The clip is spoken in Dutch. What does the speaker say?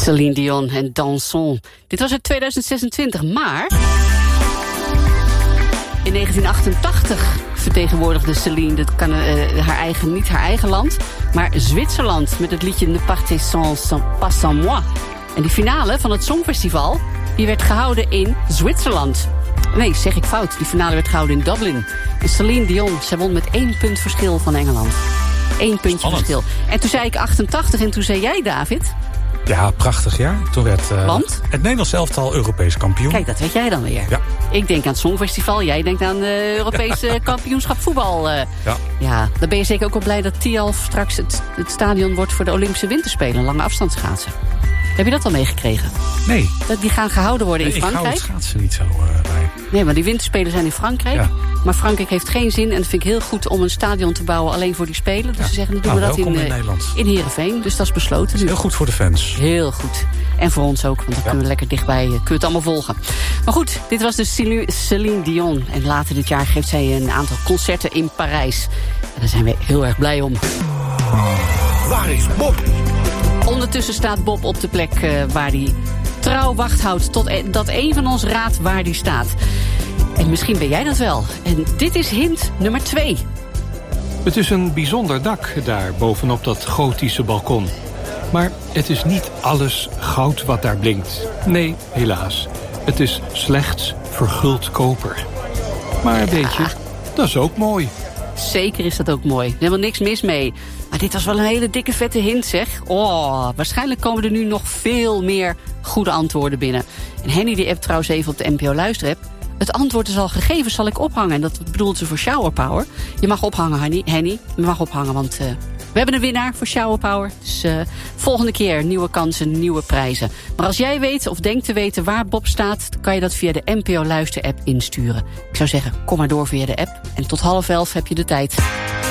Céline Dion en Dansons. Dit was uit 2026, maar in 1988 vertegenwoordigde Céline niet haar eigen land, maar Zwitserland met het liedje Ne partez pas sans moi. En die finale van het Songfestival die werd gehouden in Zwitserland. Nee, zeg ik fout. Die finale werd gehouden in Dublin. En Céline Dion, zij won met 1 punt verschil van Engeland. 1 puntje verschil. En toen zei ik 88 en toen zei jij, David? Ja, prachtig jaar. Toen werd het Nederlands elftal Europees kampioen. Kijk, dat weet jij dan weer. Ja. Ik denk aan het Songfestival, jij denkt aan Europese kampioenschap voetbal. Ja, dan ben je zeker ook wel blij dat Tialf straks het stadion wordt voor de Olympische Winterspelen, lange afstandsschaatsen. Heb je dat al meegekregen? Nee. Die gaan gehouden worden in Frankrijk. Ik hou het schaatsen niet zo bij. Nee, maar die winterspelen zijn in Frankrijk. Ja. Maar Frankrijk heeft geen zin, en dat vind ik heel goed, om een stadion te bouwen alleen voor die Spelen. Dus ze zeggen, dan doen we dat in Heerenveen. Dus dat is besloten. Dat is heel goed voor de fans. Heel goed. En voor ons ook, want dan kunnen we lekker dichtbij, kunnen we het allemaal volgen. Maar goed, dit was dus Céline Dion. En later dit jaar geeft zij een aantal concerten in Parijs. En daar zijn we heel erg blij om. Waar is Bob? Ondertussen staat Bob op de plek waar hij trouw wacht houdt tot dat een van ons raadt waar hij staat. En misschien ben jij dat wel. En dit is hint nummer 2. Het is een bijzonder dak daar bovenop dat gotische balkon. Maar het is niet alles goud wat daar blinkt. Nee, helaas. Het is slechts verguld koper. Maar weet je, dat is ook mooi. Zeker is dat ook mooi. Helemaal niks mis mee. Maar dit was wel een hele dikke vette hint, zeg. Oh, waarschijnlijk komen er nu nog veel meer goede antwoorden binnen. En Henny die appt trouwens even op de NPO Luisterapp. Het antwoord is al gegeven, zal ik ophangen. En dat bedoelt ze voor Shower Power. Je mag ophangen, Henny. Je mag ophangen, want we hebben een winnaar voor Shower Power. Dus volgende keer nieuwe kansen, nieuwe prijzen. Maar als jij weet of denkt te weten waar Bob staat, dan kan je dat via de NPO Luister-app insturen. Ik zou zeggen, kom maar door via de app. En tot 10:30 heb je de tijd.